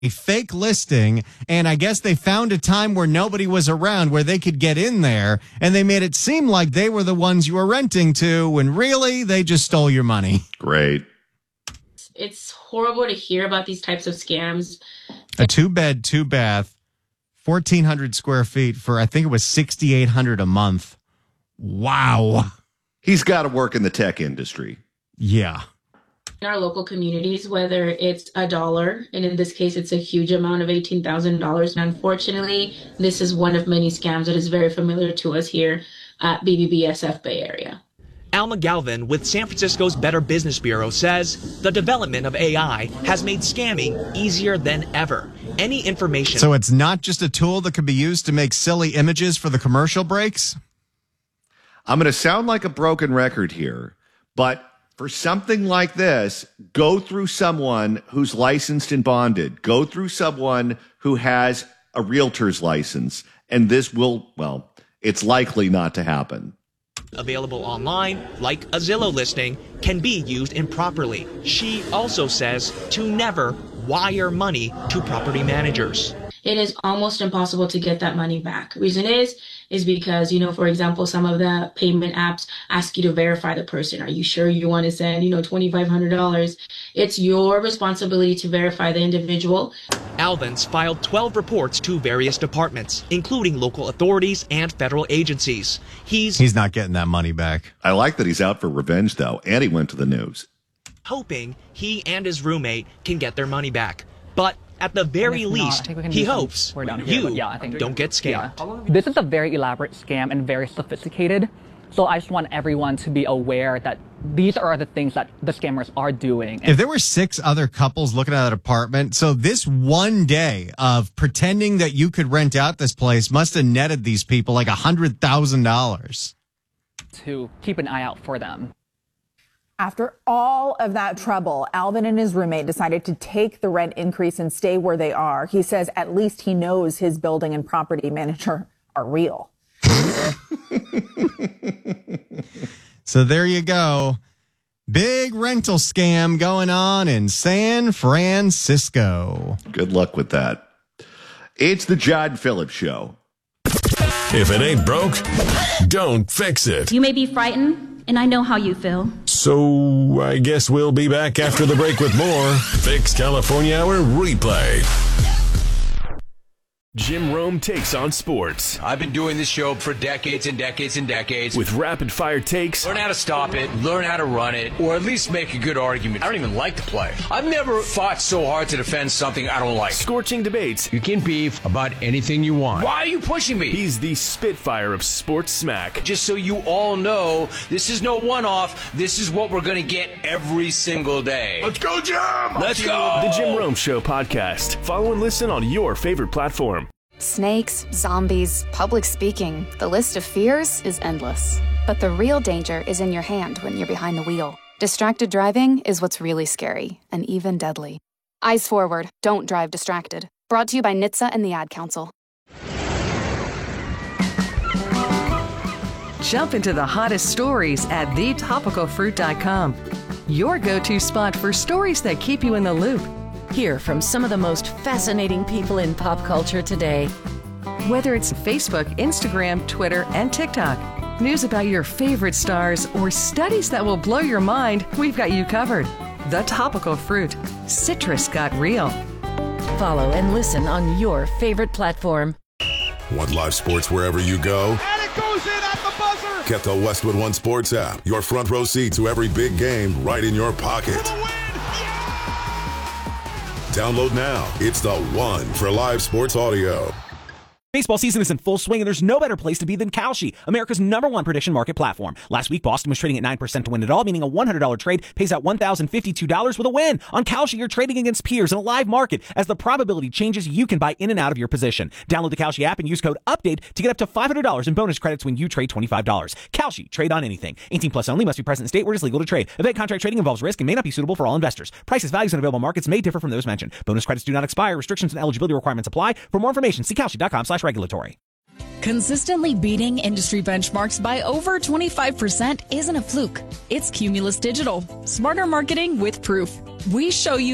a fake listing, and I guess they found a time where nobody was around where they could get in there, and they made it seem like they were the ones you were renting to, when really they just stole your money. Great. It's horrible to hear about these types of scams. A 2-bed, 2-bath, 1,400 square feet for, I think it was $6,800 a month. Wow. He's got to work in the tech industry. Yeah. In our local communities, whether it's $1, and in this case, it's a huge amount of $18,000. And unfortunately, this is one of many scams that is very familiar to us here at BBBSF Bay Area. Alma Galvin with San Francisco's Better Business Bureau says the development of AI has made scamming easier than ever. Any information. So it's not just a tool that could be used to make silly images for the commercial breaks? I'm going to sound like a broken record here, but for something like this, go through someone who's licensed and bonded. Go through someone who has a realtor's license, and this will, well, it's likely not to happen. Available online, like a Zillow listing, can be used improperly. She also says to never wire money to property managers. It is almost impossible to get that money back. Reason is because, for example, some of the payment apps ask you to verify the person. Are you sure you want to send, $2,500? It's your responsibility to verify the individual. Alvin's filed 12 reports to various departments, including local authorities and federal agencies. He's not getting that money back. I like that he's out for revenge, though, and he went to the news. Hoping he and his roommate can get their money back. But at the very least, he hopes you don't get scammed. Yeah. This is a very elaborate scam and very sophisticated. So I just want everyone to be aware that these are the things that the scammers are doing. If there were 6 other couples looking at that apartment, so this one day of pretending that you could rent out this place must have netted these people like $100,000. To keep an eye out for them. After all of that trouble, Alvin and his roommate decided to take the rent increase and stay where they are. He says at least he knows his building and property manager are real. So there you go. Big rental scam going on in San Francisco. Good luck with that. It's the John Phillips Show. If it ain't broke, don't fix it. You may be frightened, and I know how you feel. So I guess we'll be back after the break with more Fix California Hour replay. Jim Rome takes on sports. I've been doing this show for decades and decades and decades. With rapid fire takes. Learn how to stop it, learn how to run it, or at least make a good argument. I don't even like to play. I've never fought so hard to defend something I don't like. Scorching debates. You can beef about anything you want. Why are you pushing me? He's the spitfire of sports smack. Just so you all know, this is no one-off. This is what we're going to get every single day. Let's go, Jim! Let's go! The Jim Rome Show podcast. Follow and listen on your favorite platform. Snakes, zombies, public speaking. The list of fears is endless. But the real danger is in your hand when you're behind the wheel. Distracted driving is what's really scary and even deadly. Eyes forward. Don't drive distracted. Brought to you by NHTSA and the Ad Council. Jump into the hottest stories at thetopicalfruit.com. Your go-to spot for stories that keep you in the loop. Hear from some of the most fascinating people in pop culture today. Whether it's Facebook, Instagram, Twitter, and TikTok, news about your favorite stars, or studies that will blow your mind, we've got you covered. The Topical Fruit. Citrus got real. Follow and listen on your favorite platform. Want live sports wherever you go? And it goes in at the buzzer! Get the Westwood One Sports app. Your front row seat to every big game right in your pocket. Download now. It's the one for live sports audio. Baseball season is in full swing, and there's no better place to be than Kalshi, America's #1 prediction market platform. Last week, Boston was trading at 9% to win it all, meaning a $100 trade pays out $1,052 with a win. On Kalshi, you're trading against peers in a live market. As the probability changes, you can buy in and out of your position. Download the Kalshi app and use code UPDATE to get up to $500 in bonus credits when you trade $25. Kalshi, trade on anything. 18 plus only, must be present in state where it is legal to trade. Event contract trading involves risk and may not be suitable for all investors. Prices, values, and available markets may differ from those mentioned. Bonus credits do not expire. Restrictions and eligibility requirements apply. For more information, see kalshi.com/regulatory. Consistently beating industry benchmarks by over 25% isn't a fluke. It's Cumulus Digital. Smarter marketing with proof. We show you